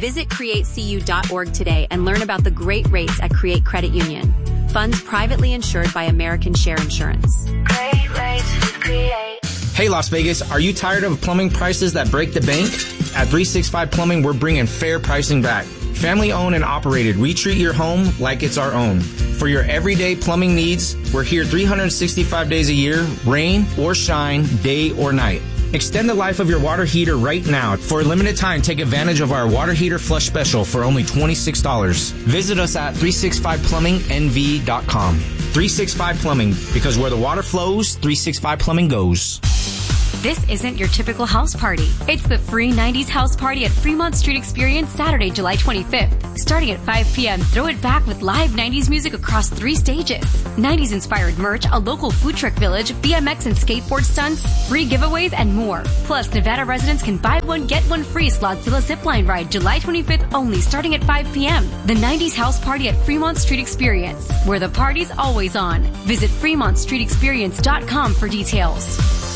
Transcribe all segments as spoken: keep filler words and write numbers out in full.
Visit create c u dot org today and learn about the great rates at Create Credit Union. Funds privately insured by American Share Insurance. Great rates with Create. Hey Las Vegas, are you tired of plumbing prices that break the bank? At three sixty-five Plumbing, we're bringing fair pricing back. Family owned and operated, we treat your home like it's our own. For your everyday plumbing needs, we're here three hundred sixty-five days a year, rain or shine, day or night. Extend the life of your water heater right now. For a limited time, take advantage of our water heater flush special for only twenty-six dollars. Visit us at three sixty-five plumbing n v dot com. three sixty-five Plumbing, because where the water flows, three sixty-five Plumbing goes. This isn't your typical house party. It's the free nineties house party at Fremont Street Experience Saturday, July twenty-fifth. Starting at five p.m., throw it back with live nineties music across three stages. nineties-inspired merch, a local food truck village, B M X and skateboard stunts, free giveaways, and more. Plus, Nevada residents can buy one, get one free Slotzilla zipline ride July twenty-fifth only, starting at five p.m. The nineties house party at Fremont Street Experience, where the party's always on. Visit fremont street experience dot com for details.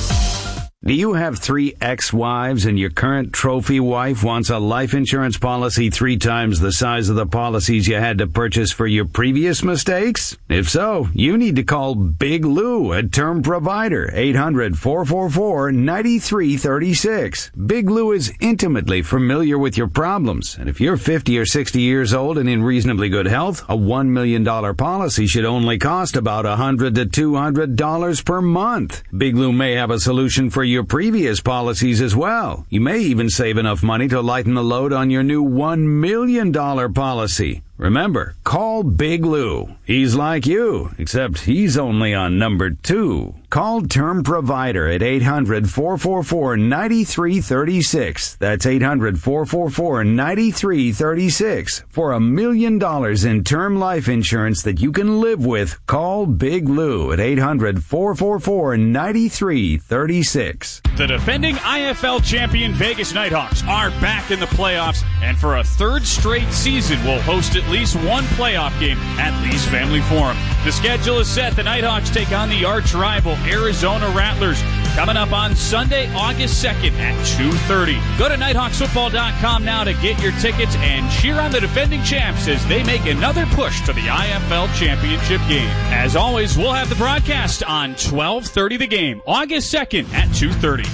Do you have three ex-wives and your current trophy wife wants a life insurance policy three times the size of the policies you had to purchase for your previous mistakes? If so, you need to call Big Lou, a term provider, eight hundred, four four four, nine three three six. Big Lou is intimately familiar with your problems, and if you're fifty or sixty years old and in reasonably good health, a one million dollars policy should only cost about one hundred to two hundred dollars per month. Big Lou may have a solution for your previous policies as well. You may even save enough money to lighten the load on your new one million dollars policy. Remember, call Big Lou. He's like you, except he's only on number two. Call Term Provider at eight hundred, four four four, nine three three six. That's eight hundred, four four four, nine three three six. For a million dollars in term life insurance that you can live with, call Big Lou at eight hundred, four four four, nine three three six. The defending I F L champion Vegas Nighthawks are back in the playoffs, and for a third straight season will host at least one playoff game at Lee's Family Forum. The schedule is set. The Nighthawks take on the arch rival Arizona Rattlers coming up on Sunday, August second at two thirty. Go to nighthawks football dot com now to get your tickets and cheer on the defending champs as they make another push to the I F L championship game. As always, we'll have the broadcast on twelve thirty The Game, August second at two thirty.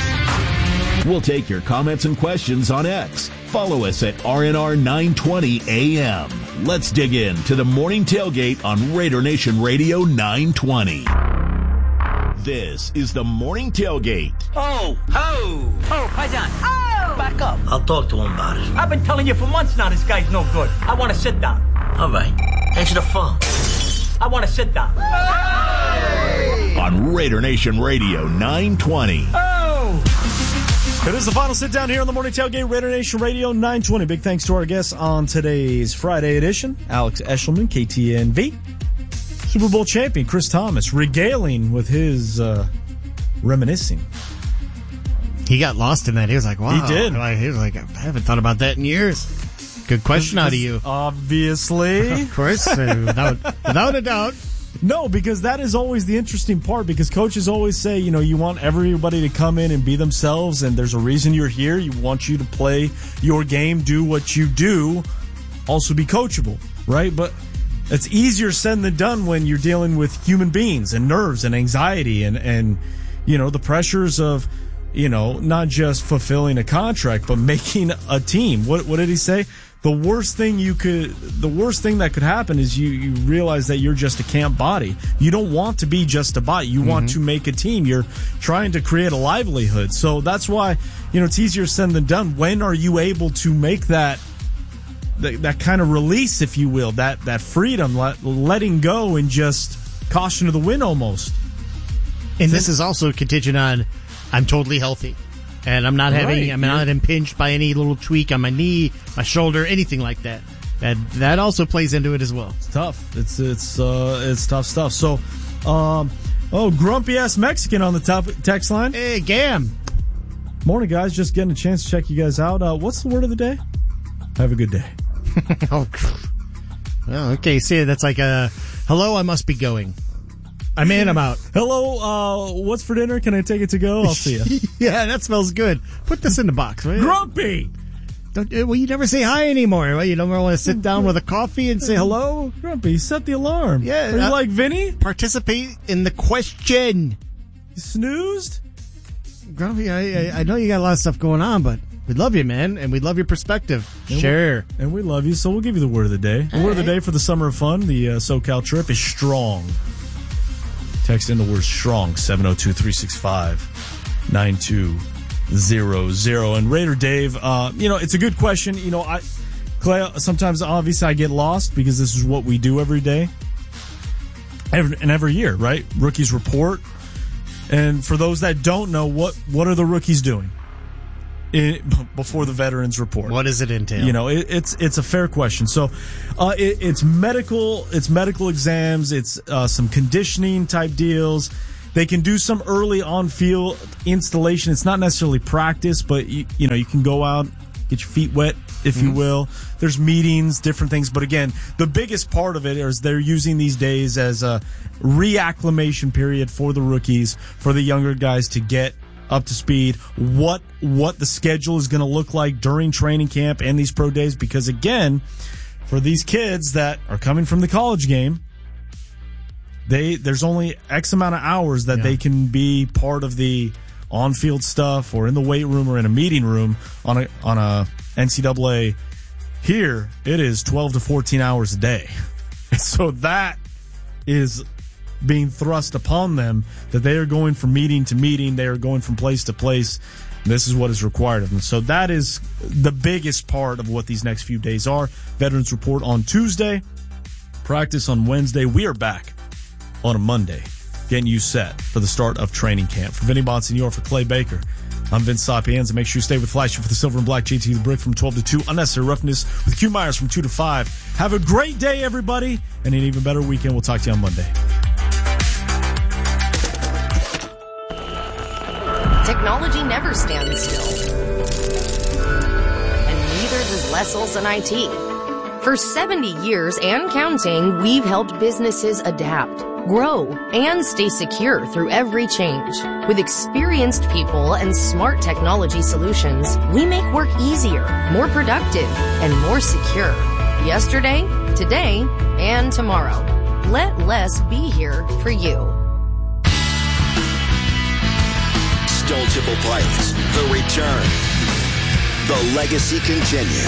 We'll take your comments and questions on X. Follow us at R N R nine twenty A M. Let's dig in to the Morning Tailgate on Raider Nation Radio nine twenty. This is the Morning Tailgate. Oh, ho! Oh, Paisan. Oh! Back up. I'll talk to him about it. I've been telling you for months now this guy's no good. I want to sit down. All right. Answer the phone. I want to sit down. Hey! On Raider Nation Radio nine twenty. Oh! It is the final sit down here on the Morning Tailgate, Raider Nation Radio nine twenty. Big thanks to our guests on today's Friday edition. Alex Eshelman, K T N V. Super Bowl champion Chris Thomas, regaling with his uh, reminiscing. He got lost in that. He was like, wow. He did. He was like, I haven't thought about that in years. Good question out of you. Obviously. Of course, uh, without, without a doubt. No, because that is always the interesting part, because coaches always say, you know, you want everybody to come in and be themselves, and there's a reason you're here. You want you to play your game, do what you do, also be coachable, right? But it's easier said than done when you're dealing with human beings and nerves and anxiety and, and you know, the pressures of, you know, not just fulfilling a contract, but making a team. What what did he say? The worst thing you could, the worst thing that could happen is you, you realize that you're just a camp body. You don't want to be just a body. You mm-hmm. want to make a team. You're trying to create a livelihood. So that's why, you know, it's easier said than done. When are you able to make that, that, that kind of release, if you will, that, that freedom, let, letting go and just caution to the wind almost? And this is also contingent on I'm totally healthy. And I'm not having, right. I'm not impinged by any little tweak on my knee, my shoulder, anything like that. That that also plays into it as well. It's tough. It's it's uh it's tough stuff. So, um, oh, grumpy ass Mexican on the top text line. Hey, Gam. Morning, guys. Just getting a chance to check you guys out. Uh, what's the word of the day? Have a good day. oh, well, okay. See, that's like a hello. I must be going. I'm in, I'm out. Hello, uh, what's for dinner? Can I take it to go? I'll see you. Yeah, that smells good. Put this in the box, right? Grumpy! Don't, well, you never say hi anymore. Well, you don't want to sit down with a coffee and say hello? Grumpy, set the alarm. Yeah. Are you uh, like Vinny? Participate in the question. You snoozed? Grumpy, I, I I know you got a lot of stuff going on, but we love you, man, and we love your perspective. And Share. We, and we love you, so we'll give you the word of the day. The All word of the right. day for the summer of fun, the uh, SoCal trip, is strong. Text in the word strong, seven oh two, three six five, nine two zero zero. And Raider Dave, uh, you know, it's a good question. You know, I, Clay, sometimes obviously I get lost because this is what we do every day. Every, and every year, right? Rookies report. And for those that don't know, what, what are the rookies doing in, before the veterans report? What does it entail? You know, it, it's it's a fair question. So, uh, it, it's medical, it's medical exams, it's uh, some conditioning type deals. They can do some early on-field installation. It's not necessarily practice, but you, you know, you can go out, get your feet wet, if mm-hmm. you will. There's meetings, different things. But again, the biggest part of it is they're using these days as a reacclimation period for the rookies, for the younger guys to get up to speed, what what the schedule is going to look like during training camp and these pro days. Because again, for these kids that are coming from the college game, they there's only X amount of hours that yeah. they can be part of the on-field stuff or in the weight room or in a meeting room on a on a N C double A. Here, it is twelve to fourteen hours a day. And so that is being thrust upon them, that they are going from meeting to meeting. They are going from place to place. This is what is required of them. So that is the biggest part of what these next few days are. Veterans report on Tuesday. Practice on Wednesday. We are back on a Monday, getting you set for the start of training camp. For Vinny Bonsignor, for Clay Baker, I'm Vince Sapienza. Make sure you stay with Flash for the Silver and Black. J T the Brick from twelve to two. Unnecessary Roughness with Q Myers from two to five. Have a great day, everybody, and an even better weekend. We'll talk to you on Monday. Technology never stands still. And neither does Lessels and I T. For seventy years and counting, we've helped businesses adapt, grow, and stay secure through every change. With experienced people and smart technology solutions, we make work easier, more productive, and more secure. Yesterday, today, and tomorrow. Let Less be here for you. Stoltable Pilots, the return. The legacy continues.